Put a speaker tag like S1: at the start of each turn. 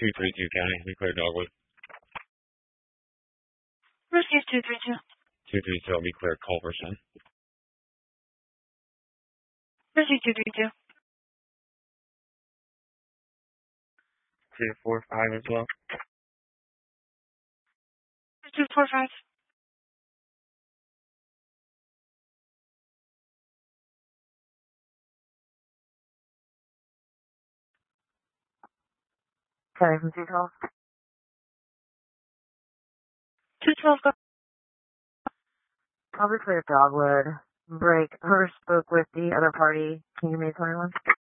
S1: 232 County, we clear Dogwood.
S2: Receive 232.
S1: 232, I'll be clear Culverson.
S2: Receive 232.
S1: 245 as well.
S2: 245.
S3: Sorry, from 212.
S2: 212, go.
S3: I'll be clear Dogwood. Break. Whoever spoke with the other party, can you give me 21?